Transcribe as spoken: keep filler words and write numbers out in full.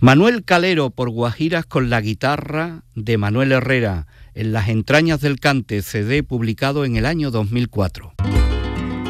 Manuel Calero por Guajiras con la guitarra de Manuel Herrera, En las entrañas del cante, C D publicado en el año dos mil cuatro.